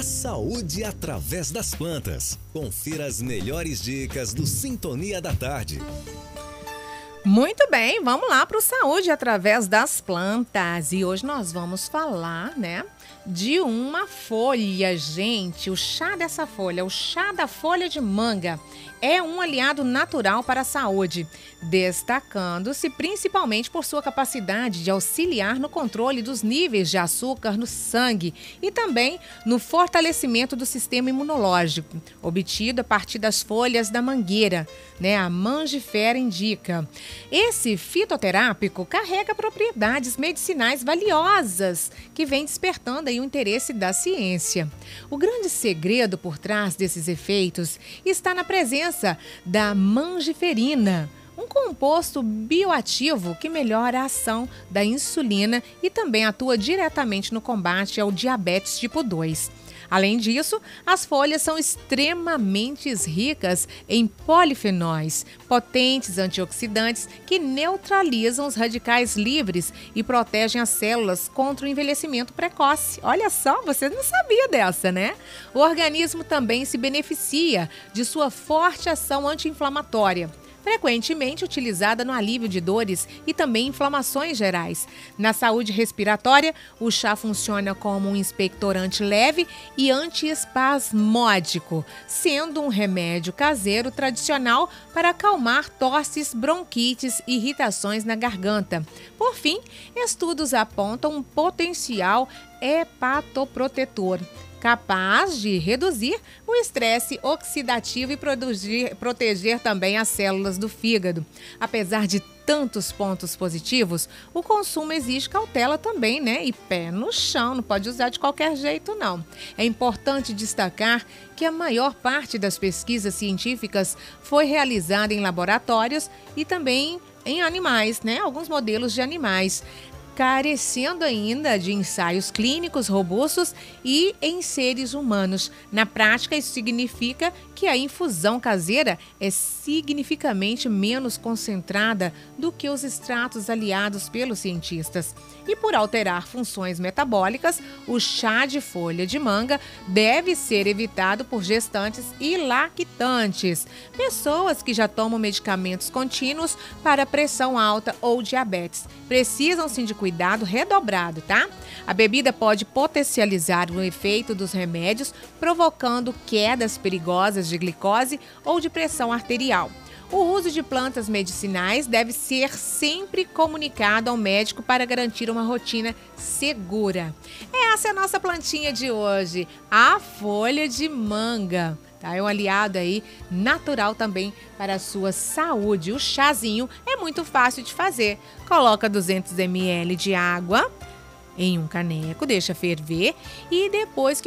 saúde através das plantas. Confira as melhores dicas do Sintonia da Tarde. Muito bem, vamos lá para o Saúde através das plantas. E hoje nós vamos falar, de uma folha, gente. O chá dessa folha, o chá da folha de manga, é um aliado natural para a saúde, destacando-se principalmente por sua capacidade de auxiliar no controle dos níveis de açúcar no sangue e também no fortalecimento do sistema imunológico, obtido a partir das folhas da mangueira, a Mangifera indica. Esse fitoterápico carrega propriedades medicinais valiosas que vem despertando aí o interesse da ciência. O grande segredo por trás desses efeitos está na presença da mangiferina, um composto bioativo que melhora a ação da insulina e também atua diretamente no combate ao diabetes tipo 2. Além disso, as folhas são extremamente ricas em polifenóis, potentes antioxidantes que neutralizam os radicais livres e protegem as células contra o envelhecimento precoce. Olha só, você não sabia dessa, né? O organismo também se beneficia de sua forte ação anti-inflamatória, frequentemente utilizada no alívio de dores e também inflamações gerais. Na saúde respiratória, o chá funciona como um expectorante leve e antiespasmódico, sendo um remédio caseiro tradicional para acalmar tosses, bronquites e irritações na garganta. Por fim, estudos apontam um potencial hepatoprotetor, capaz de reduzir o estresse oxidativo e proteger também as células do fígado. Apesar de tantos pontos positivos, o consumo exige cautela também, E pé no chão, não pode usar de qualquer jeito, não. É importante destacar que a maior parte das pesquisas científicas foi realizada em laboratórios e também em animais, Alguns modelos de animais, carecendo ainda de ensaios clínicos robustos e em seres humanos. Na prática, isso significa que a infusão caseira é significativamente menos concentrada do que os extratos aliados pelos cientistas. E por alterar funções metabólicas, o chá de folha de manga deve ser evitado por gestantes e lactantes, pessoas que já tomam medicamentos contínuos para pressão alta ou diabetes. Precisam sim de cuidado redobrado, tá? A bebida pode potencializar o efeito dos remédios, provocando quedas perigosas de glicose ou de pressão arterial. O uso de plantas medicinais deve ser sempre comunicado ao médico para garantir uma rotina segura. Essa é a nossa plantinha de hoje, a folha de manga. É um aliado aí natural também para a sua saúde. O chazinho é muito fácil de fazer. Coloca 200 ml de água em um caneco, deixa ferver e depois que